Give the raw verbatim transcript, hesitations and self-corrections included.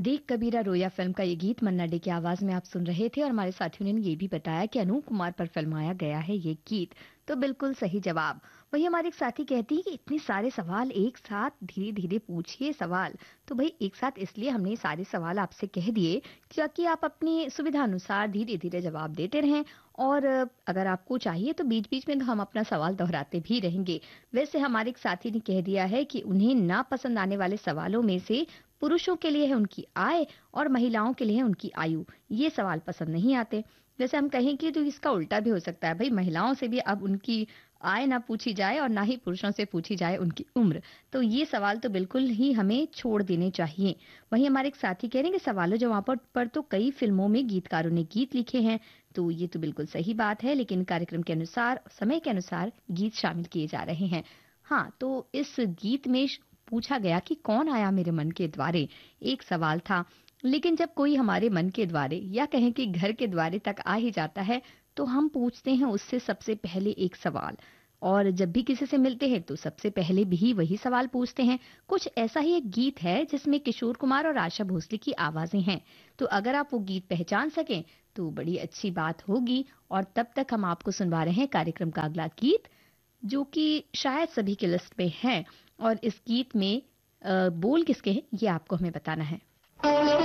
देख कबीरा रोया फिल्म का ये गीत मन्ना डे की आवाज में आप सुन रहे थे और हमारे साथियों ने ये भी बताया कि अनूप कुमार पर फिल्माया गया है ये गीत। तो बिल्कुल सही जवाब। वही हमारे एक साथी कहती है कि इतने सारे सवाल एक साथ धीरे धीरे पूछिए सवाल। तो भाई एक साथ इसलिए हमने सारे सवाल आपसे कह दिए क्योंकि आप अपनी सुविधा अनुसार धीरे धीरे जवाब देते रहें। और अ, अगर आपको चाहिए तो बीच बीच में हम अपना सवाल दोहराते भी रहेंगे। वैसे हमारे एक साथी ने कह दिया है कि उन्हें ना पसंद आने वाले सवालों में से पुरुषों के लिए है उनकी आय और महिलाओं के लिए है उनकी आयु। ये सवाल पसंद नहीं आते। जैसे हम कहें कि तो इसका उल्टा भी हो सकता है, भाई महिलाओं से भी अब उनकी आय ना पूछी जाए और ना ही पुरुषों से पूछी जाए उनकी उम्र। तो ये सवाल तो बिल्कुल ही हमें छोड़ देने चाहिए। वहीं हमारे एक साथी कह रहे हैं कि सवालों जवाबों पर तो कई फिल्मों में गीतकारों ने गीत लिखे हैं। तो ये तो बिल्कुल सही बात है, लेकिन कार्यक्रम के अनुसार समय के अनुसार गीत शामिल किए जा रहे हैं। हाँ, तो इस गीत में श- पूछा गया कि कौन आया मेरे मन के द्वारे, एक सवाल था। लेकिन जब कोई हमारे मन के द्वारे या कहें कि घर के द्वारे तक आ ही जाता है, तो हम पूछते हैं उससे सबसे पहले एक सवाल। और जब भी किसी से मिलते हैं तो सबसे पहले भी वही सवाल पूछते हैं। कुछ ऐसा ही एक गीत है जिसमें किशोर कुमार और आशा भोसले की आवाजें हैं। तो अगर आप वो गीत पहचान सकें तो बड़ी अच्छी बात होगी। और तब तक हम आपको सुनवा रहे हैं कार्यक्रम का अगला गीत, जो कि शायद सभी के लिस्ट में है। और इस गीत में अ, बोल किसके हैं ये आपको हमें बताना है।